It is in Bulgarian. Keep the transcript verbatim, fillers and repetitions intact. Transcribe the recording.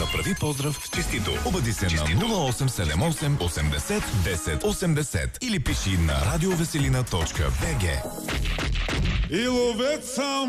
Направи поздрав в честито. Обади се на нула осем седем осем осемдесет десет осемдесет или пиши на радиовеселина точка бг. И ловец сам